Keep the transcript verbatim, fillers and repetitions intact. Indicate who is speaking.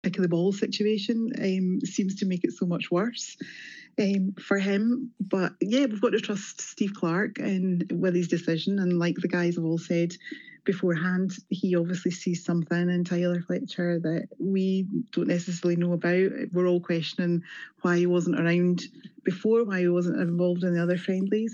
Speaker 1: pick of the ball situation um, seems to make it so much worse um, for him. But yeah, we've got to trust Steve Clarke and with his decision. And like the guys have all said beforehand, he obviously sees something in Tyler Fletcher that we don't necessarily know about. We're all questioning why he wasn't around before, why he wasn't involved in the other friendlies.